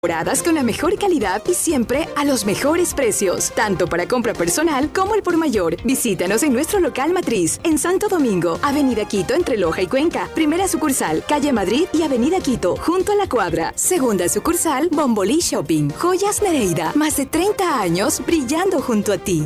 Temporadas con la mejor calidad y siempre a los mejores precios, tanto para compra personal como el por mayor. Visítanos en nuestro local matriz, en Santo Domingo, Avenida Quito entre Loja y Cuenca. Primera sucursal, Calle Madrid y Avenida Quito, junto a la Cuadra. Segunda sucursal, Bombolí Shopping, Joyas Nereida. Más de 30 años brillando junto a ti.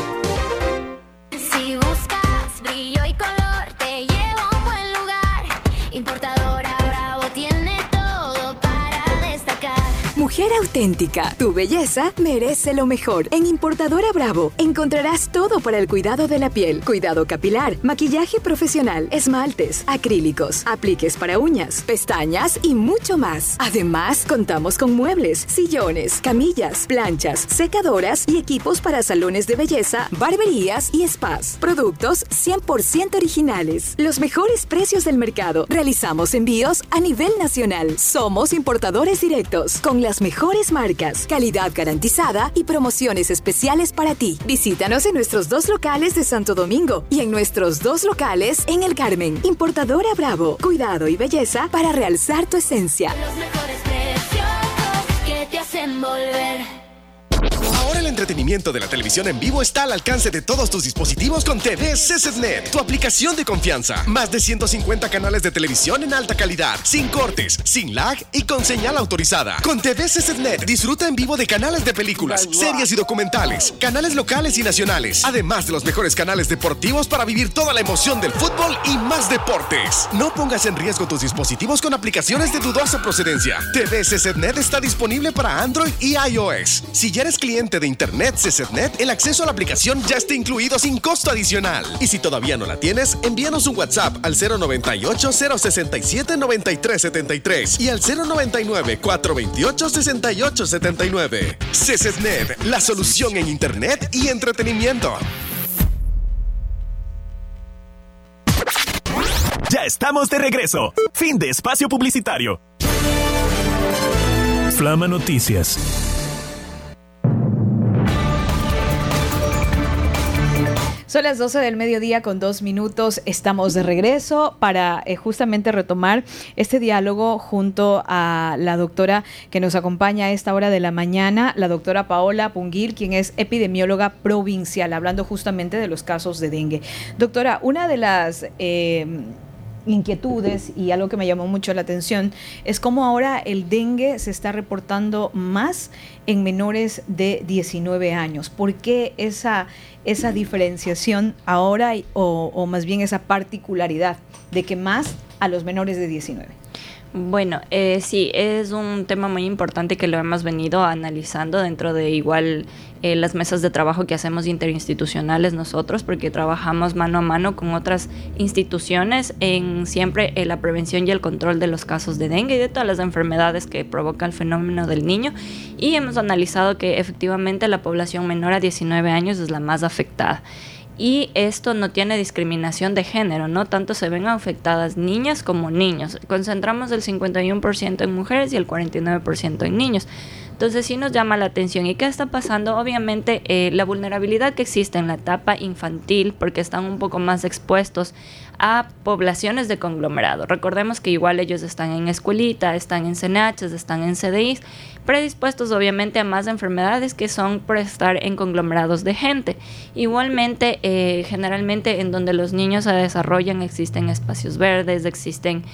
Si buscas brillo y color, te llevo a un buen lugar. Importadora Bravo tiene todo para destacar. Mujer auténtica, tu belleza merece lo mejor. En Importadora Bravo encontrarás todo para el cuidado de la piel, cuidado capilar, maquillaje profesional, esmaltes, acrílicos, apliques para uñas, pestañas y mucho más. Además, contamos con muebles, sillones, camillas, planchas, secadoras y equipos para salones de belleza, barberías y spas. Productos 100% originales. Los mejores precios del mercado. Realizamos envíos a nivel nacional. Somos importadores directos con las mejores marcas, calidad garantizada y promociones especiales para ti. Visítanos en nuestros 2 locales de Santo Domingo y en nuestros 2 locales en El Carmen. Importadora Bravo, cuidado y belleza para realzar tu esencia. Los mejores precios que te hacen volver. Ahora el entretenimiento de la televisión en vivo está al alcance de todos tus dispositivos con TV CCTNet, tu aplicación de confianza. Más de 150 canales de televisión en alta calidad, sin cortes, sin lag y con señal autorizada. Con TV CCTNet disfruta en vivo de canales de películas, series y documentales, canales locales y nacionales, además de los mejores canales deportivos para vivir toda la emoción del fútbol y más deportes. No pongas en riesgo tus dispositivos con aplicaciones de dudosa procedencia. TV CCTNet está disponible para Android y iOS. Si ya eres cliente de Internet CCTNet, el acceso a la aplicación ya está incluido sin costo adicional. Y si todavía no la tienes, envíanos un WhatsApp al 098-067-9373 y al 099-428-6879. CCTNet, la solución en Internet y entretenimiento. Ya estamos de regreso. Fin de espacio publicitario. Flama Noticias. Son las 12 del mediodía con 2 minutos. Estamos de regreso para justamente retomar este diálogo junto a la doctora que nos acompaña a esta hora de la mañana, la doctora Paola Punguil, quien es epidemióloga provincial, hablando justamente de los casos de dengue. Doctora, una de las inquietudes y algo que me llamó mucho la atención es cómo ahora el dengue se está reportando más en menores de 19 años. ¿Por qué esa diferenciación ahora o más bien esa particularidad de que más a los menores de 19? Bueno, sí, es un tema muy importante que lo hemos venido analizando dentro de igual las mesas de trabajo que hacemos interinstitucionales nosotros, porque trabajamos mano a mano con otras instituciones en siempre la prevención y el control de los casos de dengue y de todas las enfermedades que provoca el fenómeno del niño, y hemos analizado que efectivamente la población menor a 19 años es la más afectada. Y esto no tiene discriminación de género, ¿no? Tanto se ven afectadas niñas como niños. Concentramos el 51% en mujeres y el 49% en niños. Entonces sí nos llama la atención. ¿Y qué está pasando? Obviamente la vulnerabilidad que existe en la etapa infantil, porque están un poco más expuestos a poblaciones de conglomerado. Recordemos que igual ellos están en escuelita, están en CNHs, están en CDIs, predispuestos obviamente a más enfermedades que son por estar en conglomerados de gente. Igualmente, generalmente en donde los niños se desarrollan existen espacios verdes, existen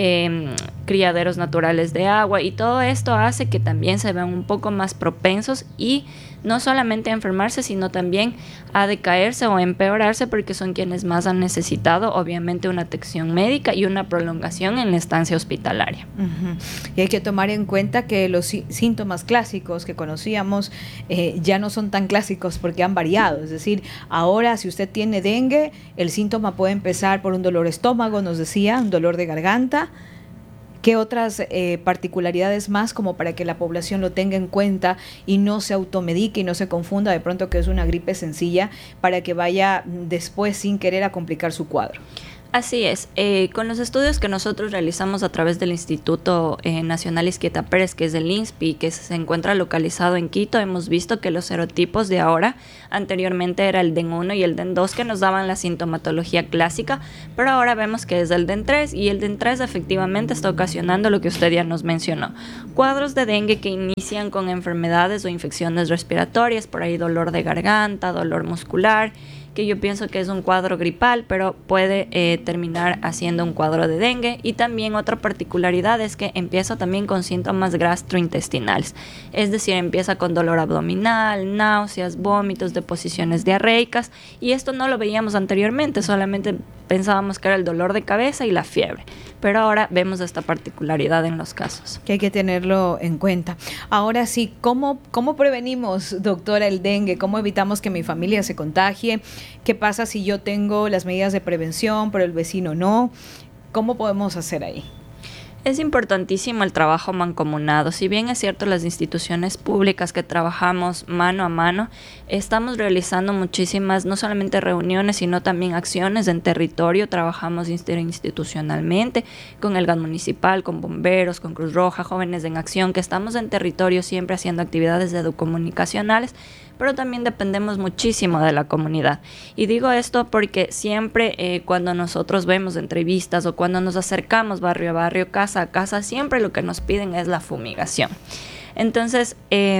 criaderos naturales de agua, y todo esto hace que también se vean un poco más propensos y no solamente a enfermarse, sino también a decaerse o empeorarse, porque son quienes más han necesitado obviamente una atención médica y una prolongación en la estancia hospitalaria. Uh-huh. Y hay que tomar en cuenta que los síntomas clásicos que conocíamos ya no son tan clásicos porque han variado. Es decir, ahora si usted tiene dengue, el síntoma puede empezar por un dolor de estómago, nos decía, un dolor de garganta. ¿Qué otras particularidades más como para que la población lo tenga en cuenta y no se automedique y no se confunda de pronto que es una gripe sencilla para que vaya después sin querer a complicar su cuadro? Así es. Con los estudios que nosotros realizamos a través del Instituto Nacional Izquieta Pérez, que es el INSPI, que se encuentra localizado en Quito, hemos visto que los serotipos de ahora, anteriormente era el DEN 1 y el DEN 2 que nos daban la sintomatología clásica, pero ahora vemos que es el DEN 3 y el DEN 3 efectivamente está ocasionando lo que usted ya nos mencionó. Cuadros de dengue que inician con enfermedades o infecciones respiratorias, por ahí dolor de garganta, dolor muscular, que yo pienso que es un cuadro gripal, pero puede terminar haciendo un cuadro de dengue. Y también otra particularidad es que empieza también con síntomas gastrointestinales, es decir, empieza con dolor abdominal, náuseas, vómitos, deposiciones diarreicas, y esto no lo veíamos anteriormente, solamente pensábamos que era el dolor de cabeza y la fiebre, pero ahora vemos esta particularidad en los casos. Que hay que tenerlo en cuenta. Ahora sí, ¿cómo prevenimos, doctora, el dengue? ¿Cómo evitamos que mi familia se contagie? ¿Qué pasa si yo tengo las medidas de prevención, pero el vecino no? ¿Cómo podemos hacer ahí? Es importantísimo el trabajo mancomunado. Si bien es cierto, las instituciones públicas que trabajamos mano a mano, estamos realizando muchísimas, no solamente reuniones, sino también acciones en territorio. Trabajamos interinstitucionalmente con el GAD municipal, con bomberos, con Cruz Roja, Jóvenes en Acción, que estamos en territorio siempre haciendo actividades educomunicacionales, pero también dependemos muchísimo de la comunidad. Y digo esto porque siempre cuando nosotros vemos entrevistas o cuando nos acercamos barrio a barrio, casa a casa, siempre lo que nos piden es la fumigación. Entonces,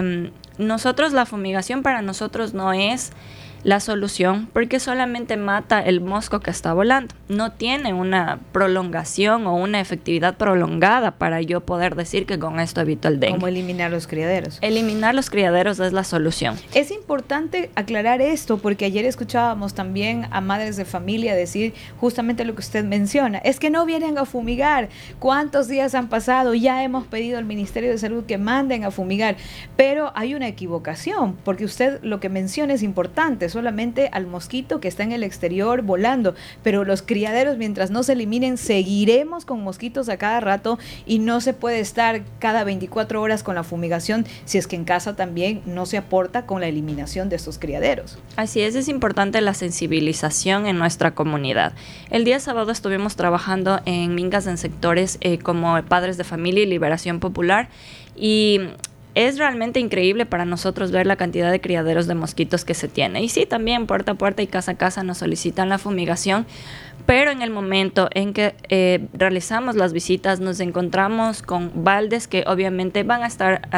nosotros la fumigación para nosotros no es la solución, porque solamente mata el mosco que está volando. No tiene una prolongación o una efectividad prolongada para yo poder decir que con esto evito el dengue. ¿Cómo eliminar los criaderos? Eliminar los criaderos es la solución. Es importante aclarar esto, porque ayer escuchábamos también a madres de familia decir justamente lo que usted menciona. Es que no vienen a fumigar. ¿Cuántos días han pasado? Ya hemos pedido al Ministerio de Salud que manden a fumigar. Pero hay una equivocación, porque usted lo que menciona es importante. Solamente al mosquito que está en el exterior volando, pero los criaderos, mientras no se eliminen, seguiremos con mosquitos a cada rato, y no se puede estar cada 24 horas con la fumigación si es que en casa también no se aporta con la eliminación de estos criaderos. Así es importante la sensibilización en nuestra comunidad. El día sábado estuvimos trabajando en mingas en sectores como Padres de Familia y Liberación Popular, y es realmente increíble para nosotros ver la cantidad de criaderos de mosquitos que se tiene. Y sí, también puerta a puerta y casa a casa nos solicitan la fumigación, pero en el momento en que realizamos las visitas nos encontramos con baldes que obviamente van a estar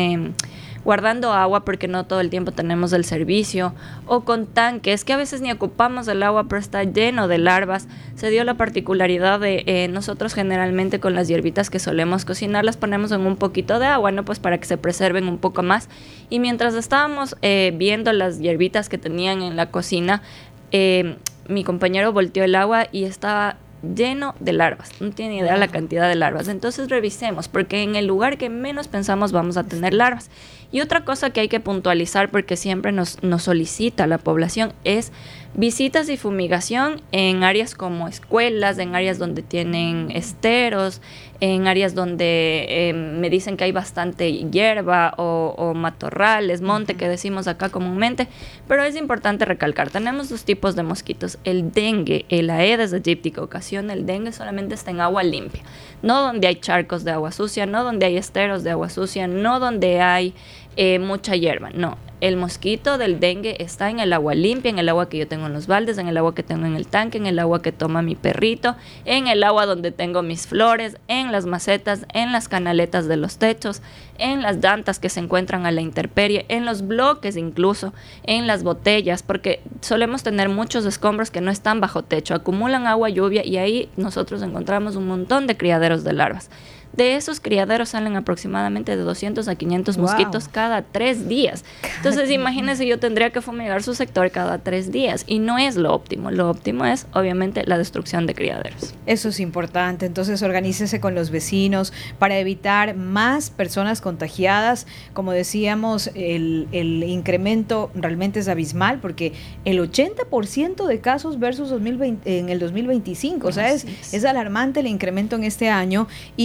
guardando agua porque no todo el tiempo tenemos el servicio, o con tanques que a veces ni ocupamos el agua pero está lleno de larvas. Se dio la particularidad de nosotros generalmente con las hierbitas que solemos cocinar las ponemos en un poquito de agua, ¿no? Pues para que se preserven un poco más, y mientras estábamos viendo las hierbitas que tenían en la cocina, mi compañero volteó el agua y estaba lleno de larvas. No tiene idea la cantidad de larvas. Entonces revisemos, porque en el lugar que menos pensamos vamos a tener larvas. Y otra cosa que hay que puntualizar, porque siempre nos solicita la población, es visitas y fumigación en áreas como escuelas, en áreas donde tienen esteros, en áreas donde me dicen que hay bastante hierba o matorrales, monte que decimos acá comúnmente. Pero es importante recalcar, tenemos dos tipos de mosquitos. El dengue, el Aedes aegypti, que ocasiona el dengue, solamente está en agua limpia, no donde hay charcos de agua sucia, no donde hay esteros de agua sucia, no donde hay mucha hierba, no. El mosquito del dengue está en el agua limpia, en el agua que yo tengo en los baldes, en el agua que tengo en el tanque, en el agua que toma mi perrito, en el agua donde tengo mis flores, en las macetas, en las canaletas de los techos, en las llantas que se encuentran a la intemperie, en los bloques incluso, en las botellas, porque solemos tener muchos escombros que no están bajo techo, acumulan agua, lluvia, y ahí nosotros encontramos un montón de criaderos de larvas. De esos criaderos salen aproximadamente de 200 a 500 mosquitos cada 3 días. Entonces, imagínense, yo tendría que fumigar su sector cada 3 días y no es lo óptimo. Lo óptimo es, obviamente, la destrucción de criaderos. Eso es importante. Entonces, organícese con los vecinos para evitar más personas contagiadas. Como decíamos, el incremento realmente es abismal, porque el 80% de casos versus 2020, en el 2025. O sea, es alarmante el incremento en este año, y quizás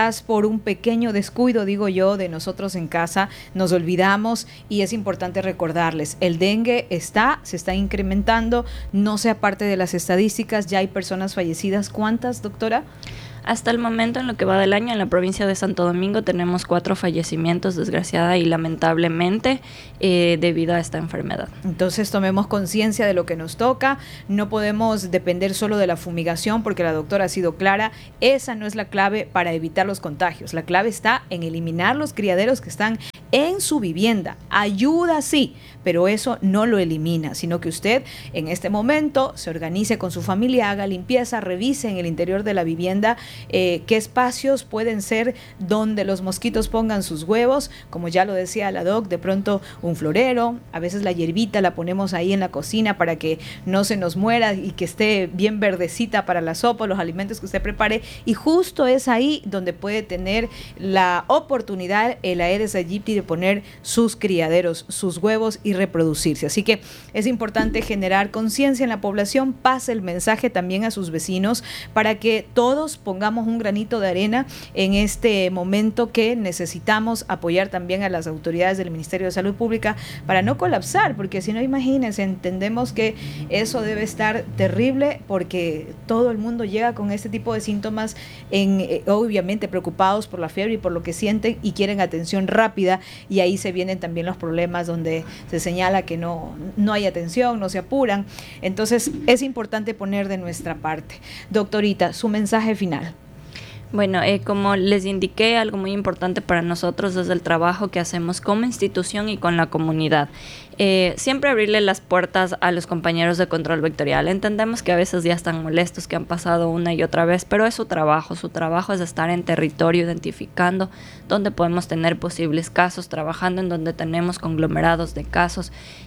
quizás por un pequeño descuido, digo yo, de nosotros en casa, nos olvidamos, y es importante recordarles, el dengue se está incrementando, no sea parte de las estadísticas, ya hay personas fallecidas. ¿Cuántas, doctora? Hasta el momento, en lo que va del año, en la provincia de Santo Domingo tenemos 4 fallecimientos, desgraciada y lamentablemente, debido a esta enfermedad. Entonces tomemos conciencia de lo que nos toca, no podemos depender solo de la fumigación, porque la doctora ha sido clara, esa no es la clave para evitar los contagios, la clave está en eliminar los criaderos que están en su vivienda. Ayuda sí, pero eso no lo elimina, sino que usted en este momento se organice con su familia, haga limpieza, revise en el interior de la vivienda qué espacios pueden ser donde los mosquitos pongan sus huevos, como ya lo decía la doc, de pronto un florero, a veces la hierbita la ponemos ahí en la cocina para que no se nos muera y que esté bien verdecita para la sopa, los alimentos que usted prepare, y justo es ahí donde puede tener la oportunidad el Aedes aegypti de poner sus criaderos, sus huevos y reproducirse. Así que es importante generar conciencia en la población, pase el mensaje también a sus vecinos para que todos pongamos un granito de arena en este momento que necesitamos apoyar también a las autoridades del Ministerio de Salud Pública para no colapsar, porque si no, imagínense, entendemos que eso debe estar terrible porque todo el mundo llega con este tipo de síntomas, obviamente preocupados por la fiebre y por lo que sienten y quieren atención rápida, y ahí se vienen también los problemas donde se señala que no hay atención, no se apuran. Entonces es importante poner de nuestra parte. Doctorita, su mensaje final. Bueno, como les indiqué, algo muy importante para nosotros es el trabajo que hacemos como institución y con la comunidad. Siempre abrirle las puertas a los compañeros de control vectorial. Entendemos que a veces ya están molestos, que han pasado una y otra vez, pero es su trabajo. Su trabajo es estar en territorio, identificando dónde podemos tener posibles casos, trabajando en donde tenemos conglomerados de casos.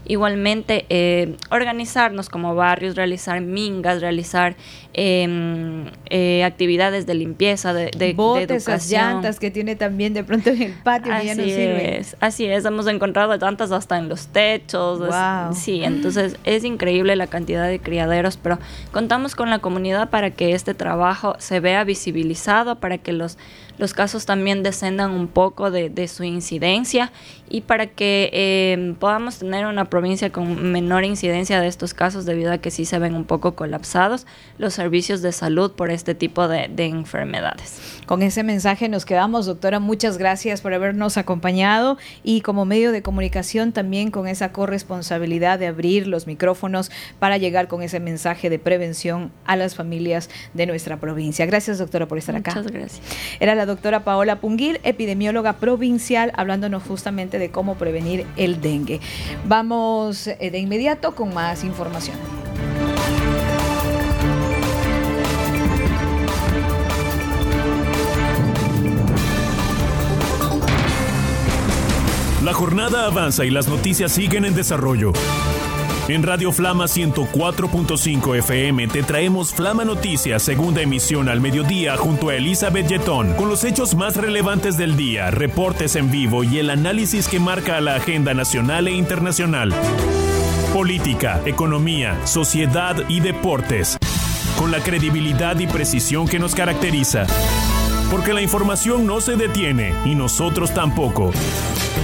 Igualmente, organizarnos como barrios, realizar mingas, realizar actividades de limpieza, de botes, educación. esas llantas que tiene también de pronto en el patio que ya no sirven. Así es, hemos encontrado llantas hasta en los techos. Wow. Sí, entonces es increíble la cantidad de criaderos, pero contamos con la comunidad para que este trabajo se vea visibilizado, para que los casos también descendan un poco de su incidencia y para que podamos tener una provincia con menor incidencia de estos casos, debido a que sí se ven un poco colapsados los servicios de salud por este tipo de enfermedades. Con ese mensaje nos quedamos, doctora. Muchas gracias por habernos acompañado, y como medio de comunicación también con esa corresponsabilidad de abrir los micrófonos para llegar con ese mensaje de prevención a las familias de nuestra provincia. Gracias, doctora, por estar acá. Muchas gracias. Era la doctora Paola Punguil, epidemióloga provincial, hablándonos justamente de cómo prevenir el dengue. Vamos de inmediato con más información. La jornada avanza y las noticias siguen en desarrollo. En Radio Flama 104.5 FM te traemos Flama Noticias, segunda emisión al mediodía, junto a Elizabeth Yetón, con los hechos más relevantes del día, reportes en vivo y el análisis que marca la agenda nacional e internacional. Política, economía, sociedad y deportes, con la credibilidad y precisión que nos caracteriza. Porque la información no se detiene y nosotros tampoco.